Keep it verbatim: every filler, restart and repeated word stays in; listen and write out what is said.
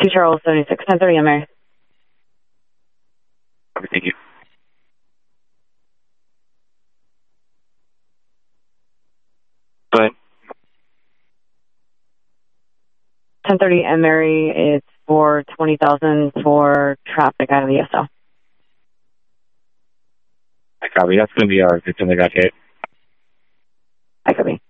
two Charles seventy-six, ten thirty, I'm Mary. Okay, thank you. Go ahead. ten thirty, M Mary, it's for twenty thousand for traffic out of the S L. I copy. That's going to be our victim that got hit. I copy.